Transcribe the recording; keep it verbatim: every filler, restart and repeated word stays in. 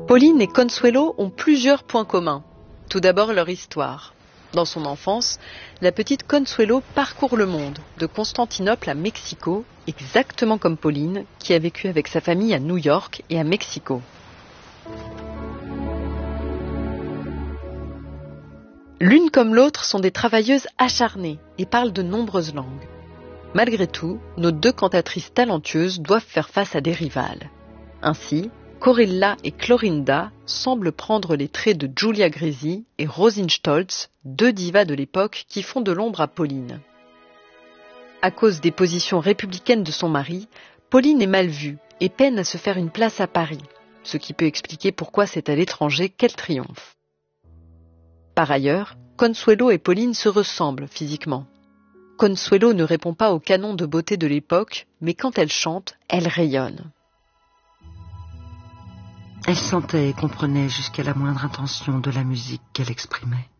Pauline et Consuelo ont plusieurs points communs. Tout d'abord leur histoire. Dans son enfance, la petite Consuelo parcourt le monde, de Constantinople à Mexico, exactement comme Pauline, qui a vécu avec sa famille à New York et à Mexico. L'une comme l'autre sont des travailleuses acharnées et parlent de nombreuses langues. Malgré tout, nos deux cantatrices talentueuses doivent faire face à des rivales. Ainsi, Corilla et Clorinda semblent prendre les traits de Julia Grisi et Rosine Stolz, deux divas de l'époque qui font de l'ombre à Pauline. À cause des positions républicaines de son mari, Pauline est mal vue et peine à se faire une place à Paris, ce qui peut expliquer pourquoi c'est à l'étranger qu'elle triomphe. Par ailleurs, Consuelo et Pauline se ressemblent physiquement. Consuelo ne répond pas au canon de beauté de l'époque, mais quand elle chante, elle rayonne. Elle sentait et comprenait jusqu'à la moindre intention de la musique qu'elle exprimait.